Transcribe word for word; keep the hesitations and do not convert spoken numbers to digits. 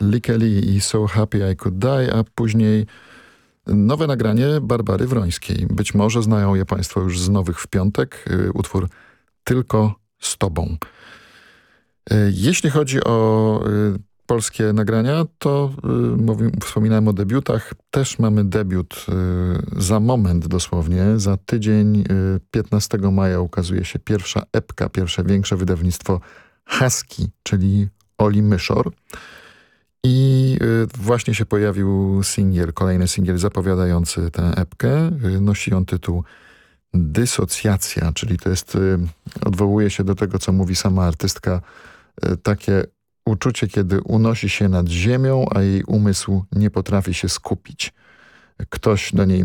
Likely i So Happy I Could Die, a później nowe nagranie Barbary Wrońskiej. Być może znają je państwo już z nowych w piątek. Utwór Tylko z Tobą. Jeśli chodzi o polskie nagrania, to mówię, wspominałem o debiutach. Też mamy debiut za moment dosłownie. Za tydzień, piętnastego maja ukazuje się pierwsza epka, pierwsze większe wydawnictwo Husky, czyli Oli Myszor. I właśnie się pojawił singiel, kolejny singiel zapowiadający tę epkę. Nosi on tytuł Dysocjacja, czyli to jest, odwołuje się do tego, co mówi sama artystka, takie uczucie, kiedy unosi się nad ziemią, a jej umysł nie potrafi się skupić. Ktoś do niej